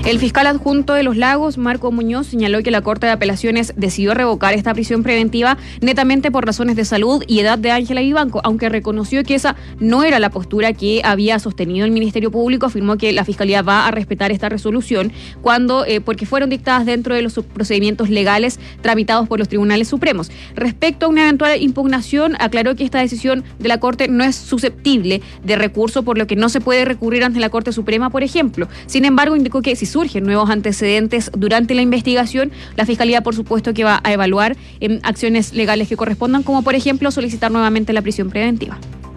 El fiscal adjunto de Los Lagos, Marco Muñoz, señaló que la Corte de Apelaciones decidió revocar esta prisión preventiva netamente por razones de salud y edad de Ángela Vivanco, aunque reconoció que esa no era la postura que había sostenido el Ministerio Público. Afirmó que la Fiscalía va a respetar esta resolución porque fueron dictadas dentro de los procedimientos legales tramitados por los tribunales supremos. Respecto a una eventual impugnación, aclaró que esta decisión de la Corte no es susceptible de recurso, por lo que no se puede recurrir ante la Corte Suprema, por ejemplo. Sin embargo, indicó que si surgen nuevos antecedentes durante la investigación, la Fiscalía, por supuesto, que va a evaluar acciones legales que correspondan, como por ejemplo solicitar nuevamente la prisión preventiva.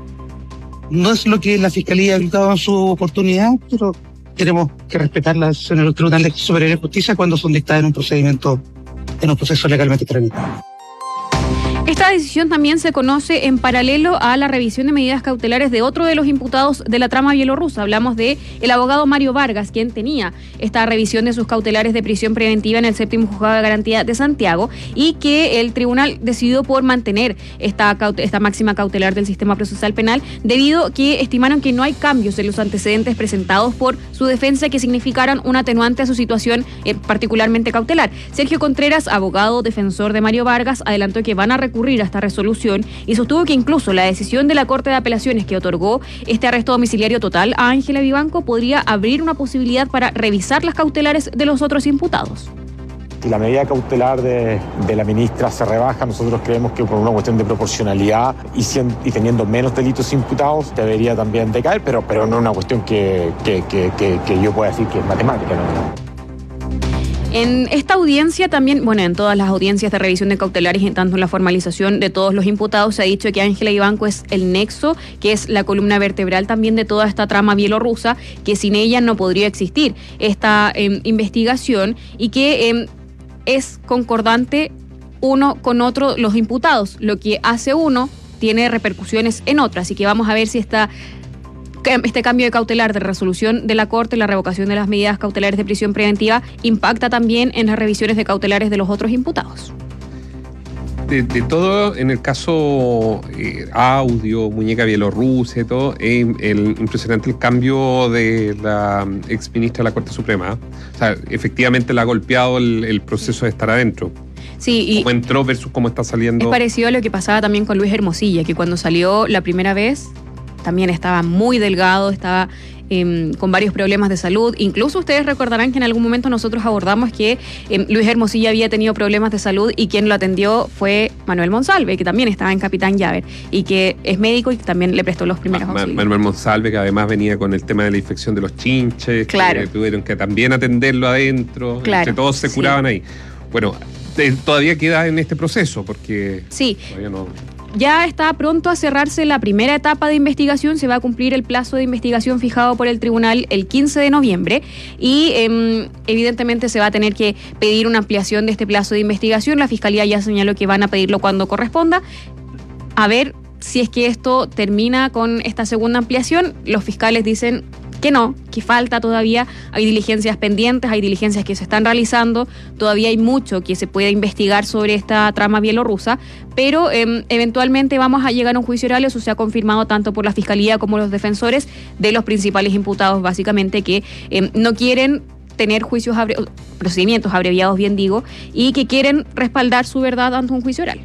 No es lo que la Fiscalía ha gritado en su oportunidad, pero tenemos que respetar las decisiones de los tribunales superiores de justicia cuando son dictadas en un proceso legalmente tramitado. Esta decisión también se conoce en paralelo a la revisión de medidas cautelares de otro de los imputados de la trama bielorrusa. Hablamos de el abogado Mario Vargas, quien tenía esta revisión de sus cautelares de prisión preventiva en el 7º Juzgado de Garantía de Santiago, y que el tribunal decidió por mantener esta máxima cautelar del sistema procesal penal, debido a que estimaron que no hay cambios en los antecedentes presentados por su defensa que significaran un atenuante a su situación particularmente cautelar. Sergio Contreras, abogado defensor de Mario Vargas, adelantó que van a recurrir a esta resolución y sostuvo que incluso la decisión de la Corte de Apelaciones que otorgó este arresto domiciliario total a Ángela Vivanco podría abrir una posibilidad para revisar las cautelares de los otros imputados. Si la medida cautelar de la ministra se rebaja, nosotros creemos que por una cuestión de proporcionalidad y teniendo menos delitos imputados debería también decaer, pero no es una cuestión que yo pueda decir que es matemática, ¿no? En esta audiencia también, en todas las audiencias de revisión de cautelares y tanto en la formalización de todos los imputados, se ha dicho que Ángela Vivanco es el nexo, que es la columna vertebral también de toda esta trama bielorrusa, que sin ella no podría existir esta investigación, y que es concordante uno con otro los imputados. Lo que hace uno tiene repercusiones en otro, así que vamos a ver si este cambio de cautelar de resolución de la Corte, la revocación de las medidas cautelares de prisión preventiva, impacta también en las revisiones de cautelares de los otros imputados. De todo, en el caso audio, muñeca bielorrusa y todo, impresionante el cambio de la exministra de la Corte Suprema. O sea, efectivamente le ha golpeado el proceso de estar adentro. Sí, y cómo entró versus cómo está saliendo. Es parecido a lo que pasaba también con Luis Hermosilla, que cuando salió la primera vez también estaba muy delgado, estaba con varios problemas de salud. Incluso ustedes recordarán que en algún momento nosotros abordamos que Luis Hermosilla había tenido problemas de salud y quien lo atendió fue Manuel Monsalve, que también estaba en Capitán Llaver y que es médico y que también le prestó los primeros auxilios. Manuel Monsalve, que además venía con el tema de la infección de los chinches, claro, que tuvieron que también atenderlo adentro, claro, entre todos se curaban ahí. Bueno, todavía queda en este proceso porque sí, todavía no. Ya está pronto a cerrarse la primera etapa de investigación. Se va a cumplir el plazo de investigación fijado por el tribunal el 15 de noviembre y evidentemente se va a tener que pedir una ampliación de este plazo de investigación. La Fiscalía ya señaló que van a pedirlo cuando corresponda. A ver si es que esto termina con esta segunda ampliación. Los fiscales dicen que no, que falta todavía, hay diligencias pendientes, hay diligencias que se están realizando, todavía hay mucho que se puede investigar sobre esta trama bielorrusa, pero eventualmente vamos a llegar a un juicio oral. Eso se ha confirmado tanto por la Fiscalía como los defensores de los principales imputados, básicamente, que no quieren tener procedimientos abreviados, bien digo, y que quieren respaldar su verdad ante un juicio oral.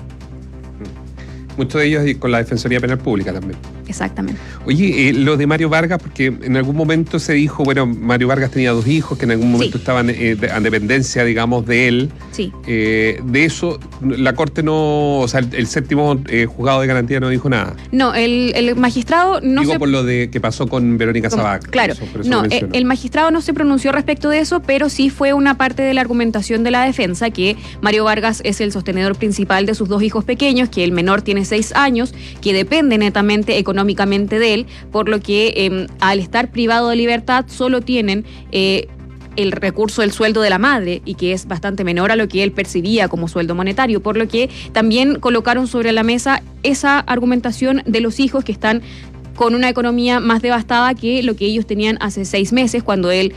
Muchos de ellos con la Defensoría Penal Pública también. Exactamente. Oye, lo de Mario Vargas, porque en algún momento se dijo, Mario Vargas tenía 2 hijos que en algún momento estaban en dependencia, digamos, de él. Sí. De eso, la Corte no, o sea, el 7º Juzgado de Garantía no dijo nada. No, el magistrado no Digo por lo de que pasó con Verónica Sabac. Claro, por eso no, el magistrado no se pronunció respecto de eso, pero sí fue una parte de la argumentación de la defensa, que Mario Vargas es el sostenedor principal de sus 2 hijos pequeños, que el menor tiene 6 años, que depende netamente económicamente de él, por lo que al estar privado de libertad solo tienen el recurso del sueldo de la madre, y que es bastante menor a lo que él percibía como sueldo monetario, por lo que también colocaron sobre la mesa esa argumentación de los hijos que están con una economía más devastada que lo que ellos tenían hace 6 meses cuando él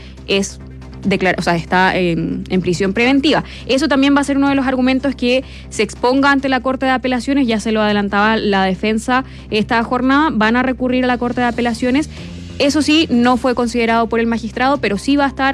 está en prisión preventiva. Eso también va a ser uno de los argumentos que se exponga ante la Corte de Apelaciones. Ya se lo adelantaba la defensa esta jornada. Van a recurrir a la Corte de Apelaciones. Eso sí, no fue considerado por el magistrado, pero sí va a estar